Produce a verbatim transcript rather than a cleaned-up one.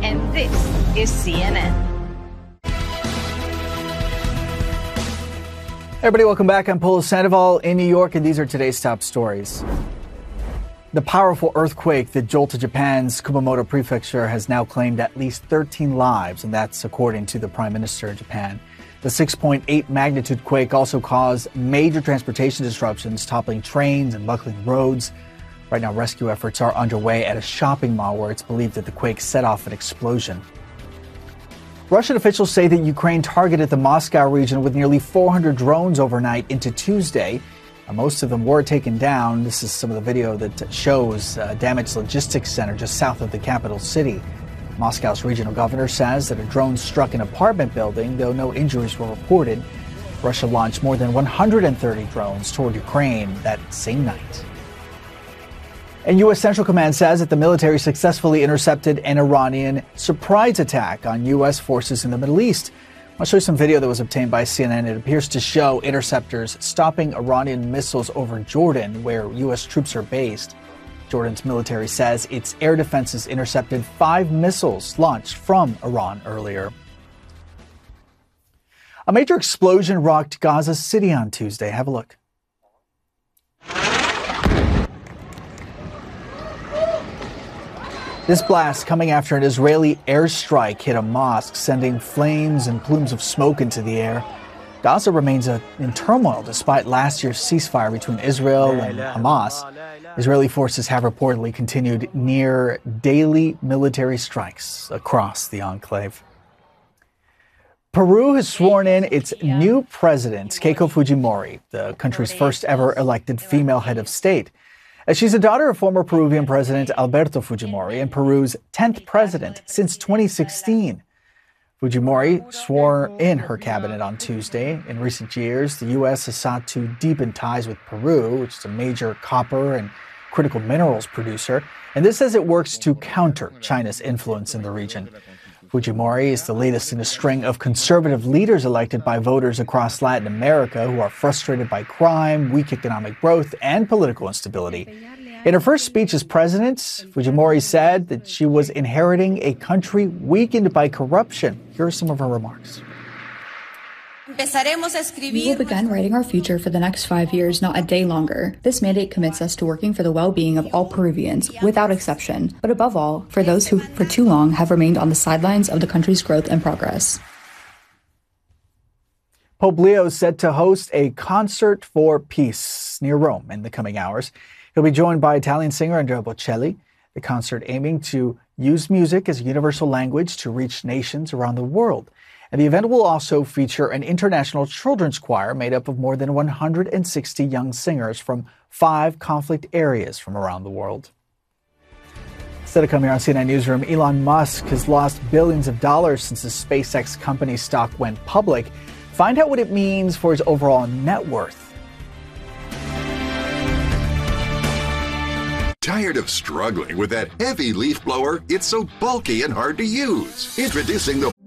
and this is C N N. Everybody, welcome back. I'm Polo Sandoval in New York, and these are today's top stories. The powerful earthquake that jolted Japan's Kumamoto Prefecture has now claimed at least thirteen lives, and that's according to the Prime Minister of Japan. The six point eight magnitude quake also caused major transportation disruptions, toppling trains and buckling roads. Right now, rescue efforts are underway at a shopping mall where it's believed that the quake set off an explosion. Russian officials say that Ukraine targeted the Moscow region with nearly four hundred drones overnight into Tuesday. Now, most of them were taken down. This is some of the video that shows a damaged logistics center just south of the capital city. Moscow's regional governor says that a drone struck an apartment building, though no injuries were reported. Russia launched more than one hundred thirty drones toward Ukraine that same night. And U S Central Command says that the military successfully intercepted an Iranian surprise attack on U S forces in the Middle East. I'll show you some video that was obtained by C N N. It appears to show interceptors stopping Iranian missiles over Jordan, where U S troops are based. Jordan's military says its air defenses intercepted five missiles launched from Iran earlier. A major explosion rocked Gaza City on Tuesday. Have a look. This blast coming after an Israeli airstrike hit a mosque, sending flames and plumes of smoke into the air. Gaza remains a, in turmoil despite last year's ceasefire between Israel and Hamas. Israeli forces have reportedly continued near daily military strikes across the enclave. Peru has sworn in its new president, Keiko Fujimori, the country's first ever elected female head of state. She's the daughter of former Peruvian President Alberto Fujimori and Peru's tenth president since twenty sixteen. Fujimori swore in her cabinet on Tuesday. In recent years, the U S has sought to deepen ties with Peru, which is a major copper and critical minerals producer, and this as it works to counter China's influence in the region. Fujimori is the latest in a string of conservative leaders elected by voters across Latin America who are frustrated by crime, weak economic growth, and political instability. In her first speech as president, Fujimori said that she was inheriting a country weakened by corruption. Here are some of her remarks. We will begin writing our future for the next five years, not a day longer. This mandate commits us to working for the well-being of all Peruvians, without exception, but above all, for those who for too long have remained on the sidelines of the country's growth and progress. Pope Leo is set to host a concert for peace near Rome in the coming hours. He'll be joined by Italian singer Andrea Bocelli. The concert aiming to use music as a universal language to reach nations around the world. And the event will also feature an international children's choir made up of more than one hundred sixty young singers from five conflict areas from around the world. Instead of coming here on C N N Newsroom, Elon Musk has lost billions of dollars since the SpaceX company stock went public. Find out what it means for his overall net worth. Tired of struggling with that heavy leaf blower? It's so bulky and hard to use. Introducing the